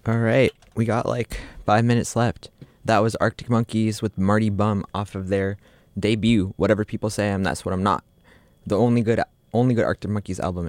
All right, we got like 5 minutes left. That was Arctic Monkeys with Marty Bum off of their debut. Whatever people say, that's what I'm not. The only good Arctic Monkeys album